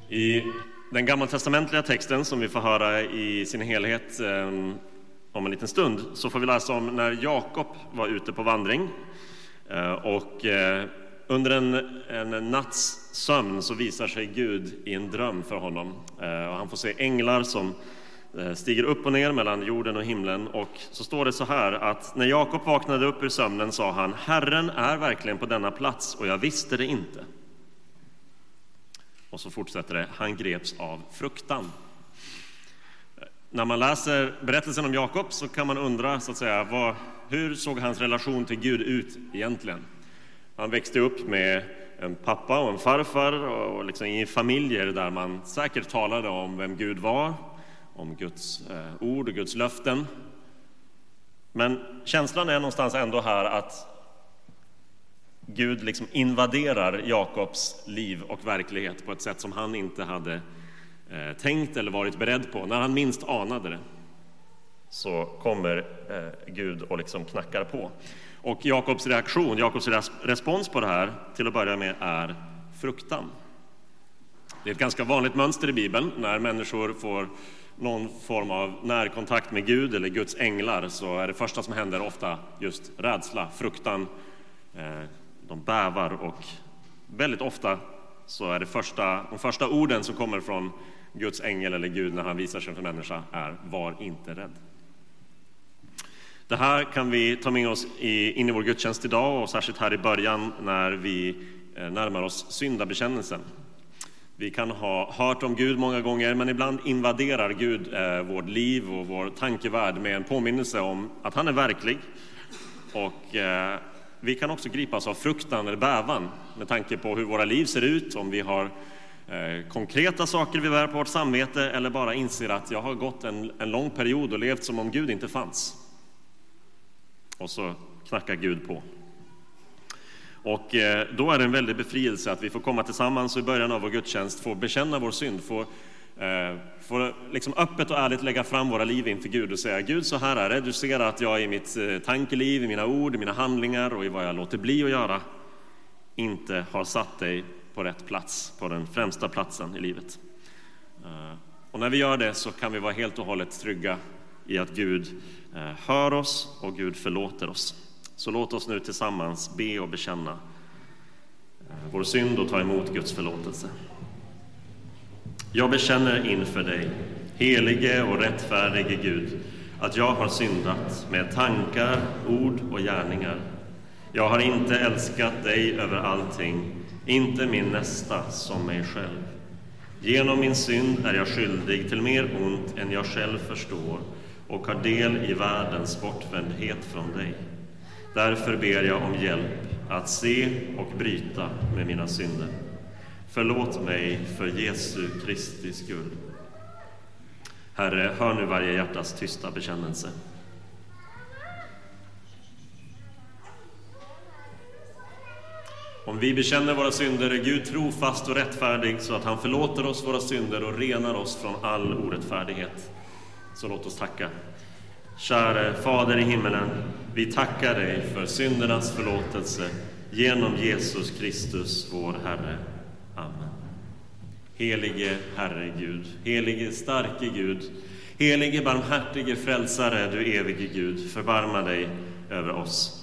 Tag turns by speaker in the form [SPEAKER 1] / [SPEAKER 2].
[SPEAKER 1] I den gammaltestamentliga texten som vi får höra i sin helhet om en liten stund så får vi läsa om när Jakob var ute på vandring och under en natts sömn så visar sig Gud i en dröm för honom. Och han får se änglar som stiger upp och ner mellan jorden och himlen, och så står det så här att när Jakob vaknade upp ur sömnen sa han: Herren är verkligen på denna plats och jag visste det inte. Och så fortsätter det: han greps av fruktan. När man läser berättelsen om Jakob så kan man undra så att säga, hur såg hans relation till Gud ut egentligen? Han växte upp med en pappa och en farfar och liksom i familjer där man säkert talade om vem Gud var, om Guds ord och Guds löften. Men känslan är någonstans ändå här att Gud liksom invaderar Jakobs liv och verklighet på ett sätt som han inte hade tänkt eller varit beredd på. När han minst anade det så kommer Gud och liksom knackar på. Och Jakobs reaktion, Jakobs respons på det här till att börja med är fruktan. Det är ett ganska vanligt mönster i Bibeln. När människor får någon form av närkontakt med Gud eller Guds änglar så är det första som händer ofta just rädsla, fruktan. De bävar, och väldigt ofta så är det de första orden som kommer från Guds ängel eller Gud när han visar sig för människa är: var inte rädd. Det här kan vi ta med oss in i vår gudstjänst idag, och särskilt här i början när vi närmar oss syndabekännelsen. Vi kan ha hört om Gud många gånger, men ibland invaderar Gud vårt liv och vår tankevärld med en påminnelse om att han är verklig. Och vi kan också gripas av fruktan eller bävan med tanke på hur våra liv ser ut, om vi har konkreta saker vi bär på vårt samvete eller bara inser att jag har gått en lång period och levt som om Gud inte fanns. Och så knackar Gud på. Och då är det en väldig befrielse att vi får komma tillsammans och i början av vår gudstjänst få bekänna vår synd, få liksom öppet och ärligt lägga fram våra liv inför Gud och säga: Gud, så här är det. Du ser att jag i mitt tankeliv, i mina ord, i mina handlingar och i vad jag låter bli att göra inte har satt dig på rätt plats, på den främsta platsen i livet. Och när vi gör det så kan vi vara helt och hållet trygga i att Gud hör oss och Gud förlåter oss. Så låt oss nu tillsammans be och bekänna vår synd och ta emot Guds förlåtelse. Jag bekänner inför dig, helige och rättfärdige Gud, att jag har syndat med tankar, ord och gärningar. Jag har inte älskat dig över allting, inte min nästa som mig själv. Genom min synd är jag skyldig till mer ont än jag själv förstår och har del i världens bortvändhet från dig. Därför ber jag om hjälp att se och bryta med mina synder. Förlåt mig för Jesu Kristi skull. Herre, hör nu varje hjärtas tysta bekännelse. Om vi bekänner våra synder är Gud trofast och rättfärdig så att han förlåter oss våra synder och renar oss från all orättfärdighet. Så låt oss tacka. Käre Fader i himmelen, vi tackar dig för syndernas förlåtelse genom Jesus Kristus, vår Herre. Amen. Helige Herre Gud, helige starke Gud, helige barmhärtige frälsare, du evige Gud, förbarma dig över oss.